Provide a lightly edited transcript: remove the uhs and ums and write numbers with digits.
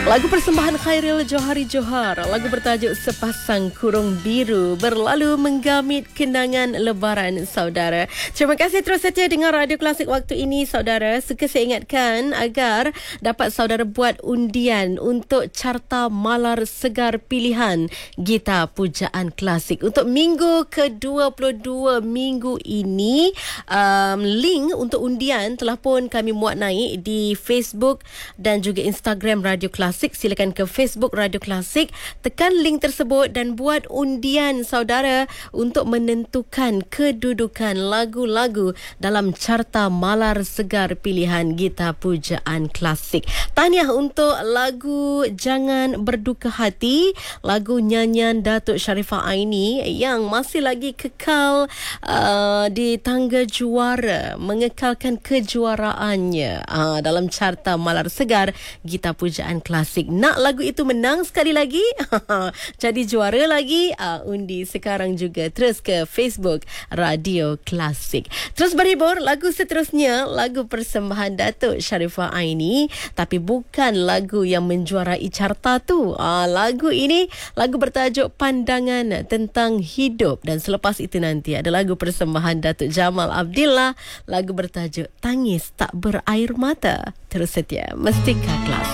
Lagu persembahan Khairil Johari Johar, lagu bertajuk Sepasang Kurung Biru berlalu menggamit kenangan lebaran saudara. Terima kasih terus setia dengan Radio Klasik waktu ini saudara. Suka saya ingatkan agar dapat saudara buat undian untuk carta malar segar pilihan Gita Pujaan Klasik. Untuk minggu ke-22 minggu ini, link untuk undian telah pun kami muat naik di Facebook dan juga Instagram Radio Klasik. Silakan ke Facebook Radio Klasik, tekan link tersebut dan buat undian saudara untuk menentukan kedudukan lagu-lagu dalam carta malar segar pilihan Gita Pujaan Klasik. Tahniah untuk lagu Jangan Berduka Hati, lagu nyanyian Datuk Sharifah Aini yang masih lagi kekal di tangga juara, mengekalkan kejuaraannya dalam carta malar segar Gita Pujaan Klasik. Nak lagu itu menang sekali lagi, jadi juara lagi, undi sekarang juga. Terus ke Facebook Radio Klasik. Terus berhibur, lagu seterusnya lagu persembahan Datuk Sharifah Aini, tapi bukan lagu yang menjuarai carta tu. Lagu ini lagu bertajuk Pandangan Tentang Hidup, dan selepas itu nanti ada lagu persembahan Datuk Jamal Abdillah, lagu bertajuk Tangis Tak Berair Mata. Terus setia Mestika Kelas.